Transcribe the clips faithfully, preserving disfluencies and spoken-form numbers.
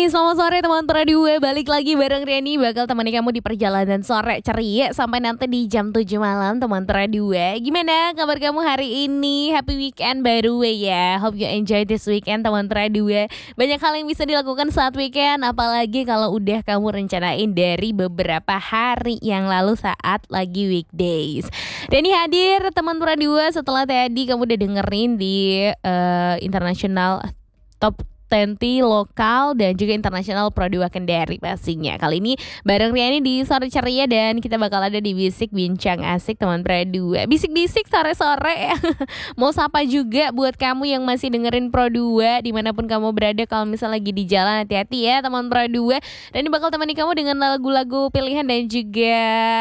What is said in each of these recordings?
Hai, selamat sore teman radio. Balik lagi bareng Riani, bakal temani kamu di perjalanan sore ceria sampai nanti di jam tujuh malam teman radio. Gimana kabar kamu hari ini? Happy weekend by the way ya. Hope you enjoy this weekend teman radio. Banyak hal yang bisa dilakukan saat weekend, apalagi kalau udah kamu rencanain dari beberapa hari yang lalu saat lagi weekdays. Riani hadir teman radio setelah tadi kamu udah dengerin di uh, international top dua puluh lokal dan juga internasional Produa Kendari pastinya. Kali ini bareng Riani di Sore Ceria dan kita bakal ada di Bisik Bincang Asik teman Produa. Bisik-bisik sore-sore ya. Mau sapa juga buat kamu yang masih dengerin Produa dimanapun kamu berada. Kalau misalnya lagi di jalan, hati-hati ya teman Produa. Dan ini bakal temani kamu dengan lagu-lagu pilihan dan juga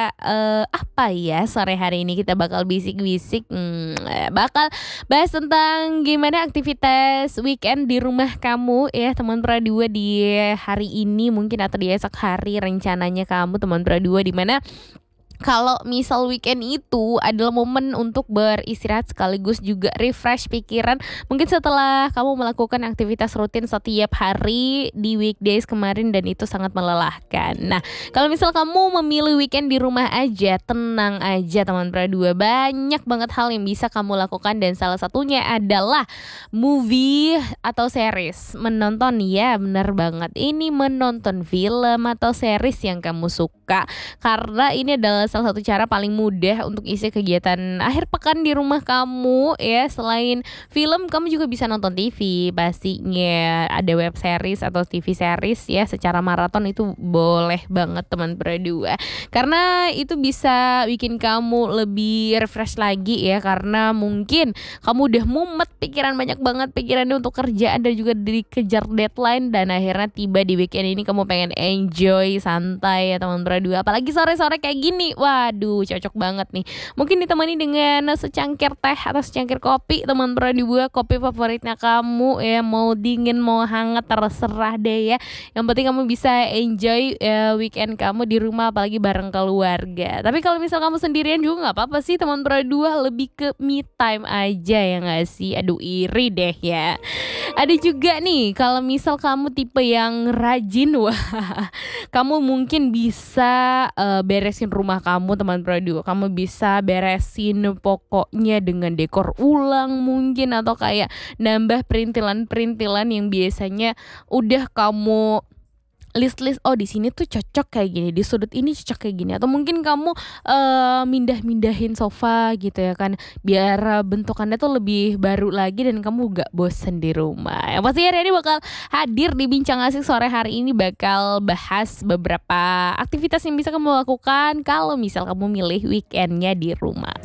uh, apa ya, sore hari ini kita bakal bisik-bisik hmm, bakal bahas tentang gimana aktivitas weekend di rumah kamu ya teman Produa di hari ini mungkin atau di esok hari rencananya kamu teman Produa, di mana kalau misal weekend itu adalah momen untuk beristirahat sekaligus juga refresh pikiran. Mungkin setelah kamu melakukan aktivitas rutin setiap hari di weekdays kemarin dan itu sangat melelahkan. Nah, kalau misal kamu memilih weekend di rumah aja, tenang aja teman Produa. Banyak banget hal yang bisa kamu lakukan dan salah satunya adalah movie atau series. Menonton ya, benar banget. Ini menonton film atau series yang kamu suka. Karena ini adalah salah satu cara paling mudah untuk isi kegiatan akhir pekan di rumah kamu ya. Selain film, kamu juga bisa nonton T V pastinya. Ada web series atau T V series ya, secara maraton itu boleh banget teman Produa. Karena itu bisa bikin kamu lebih refresh lagi ya. Karena mungkin kamu udah mumet pikiran, banyak banget pikirannya untuk kerjaan dan juga dikejar deadline, dan akhirnya tiba di weekend ini kamu pengen enjoy santai ya teman Produa. Apalagi sore-sore kayak gini, waduh cocok banget nih. Mungkin ditemani dengan secangkir teh atau secangkir kopi teman Produa, kopi favoritnya kamu ya, mau dingin mau hangat terserah deh ya. Yang penting kamu bisa enjoy ya, weekend kamu di rumah apalagi bareng keluarga. Tapi kalau misal kamu sendirian juga nggak apa-apa sih teman Produa, lebih ke me time aja ya nggak sih. Aduh iri deh ya. Ada juga nih kalau misal kamu tipe yang rajin, wah kamu mungkin bisa uh, beresin rumah kamu teman Produa. Kamu bisa beresin pokoknya dengan dekor ulang mungkin, atau kayak nambah perintilan-perintilan yang biasanya udah kamu list-list, oh di sini tuh cocok kayak gini, di sudut ini cocok kayak gini, atau mungkin kamu uh, mindah-mindahin sofa gitu ya kan, biar bentukannya tuh lebih baru lagi dan kamu gak bosen di rumah. Yang pasti hari ini bakal hadir di Bincang Asik sore hari ini, bakal bahas beberapa aktivitas yang bisa kamu lakukan kalau misal kamu milih weekendnya di rumah.